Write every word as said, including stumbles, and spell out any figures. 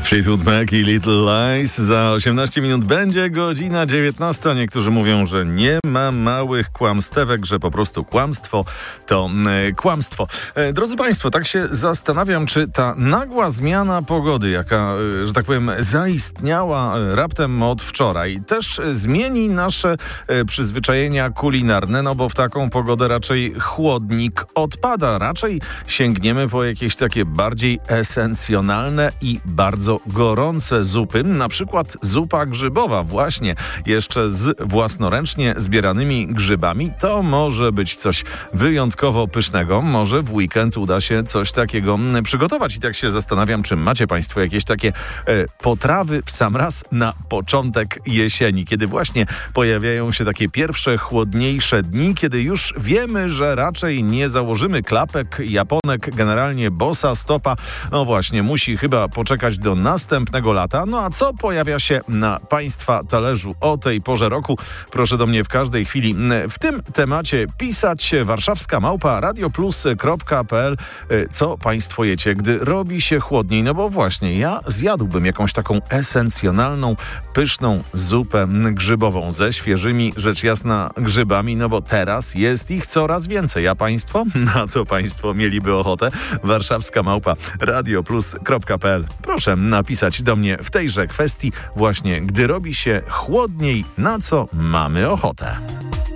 Fleetwood Mac i Little Lies. Za osiemnaście minut będzie godzina dziewiętnasta. Niektórzy mówią, że nie ma małych kłamstewek, że po prostu kłamstwo to e, kłamstwo. E, drodzy Państwo, tak się zastanawiam, czy ta nagła zmiana pogody, jaka, e, że tak powiem, zaistniała e, raptem od wczoraj, też e, zmieni nasze e, przyzwyczajenia kulinarne, no bo w taką pogodę raczej chłodnik odpada. Raczej sięgniemy po jakieś takie bardziej esencjonalne i bardzo gorące zupy, na przykład zupa grzybowa, właśnie jeszcze z własnoręcznie zbieranymi grzybami. To może być coś wyjątkowo pysznego. Może w weekend uda się coś takiego przygotować. I tak się zastanawiam, czy macie Państwo jakieś takie e, potrawy w sam raz na początek jesieni, kiedy właśnie pojawiają się takie pierwsze chłodniejsze dni, kiedy już wiemy, że raczej nie założymy klapek, japonek, generalnie bosa stopa. No właśnie, musi chyba poczekać do następnego lata. No a co pojawia się na Państwa talerzu o tej porze roku? Proszę do mnie w każdej chwili w tym temacie pisać. Warszawska małpa radioplus kropka pe el. Co Państwo jecie, gdy robi się chłodniej? No bo właśnie, ja zjadłbym jakąś taką esencjonalną, pyszną zupę grzybową ze świeżymi, rzecz jasna, grzybami, no bo teraz jest ich coraz więcej. A Państwo? Na co Państwo mieliby ochotę? Warszawska małpa radioplus kropka pe el. Proszę napisać do mnie w tejże kwestii, właśnie gdy robi się chłodniej, na co mamy ochotę.